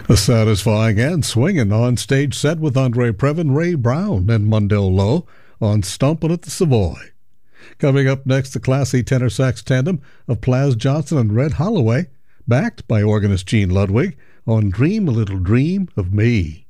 A satisfying and swinging on-stage set with Andre Previn, Ray Brown, and Mundell Lowe on Stompin' at the Savoy. Coming up next, the classy tenor sax tandem of Plas Johnson and Red Holloway, backed by organist Gene Ludwig, on Dream a Little Dream of Me.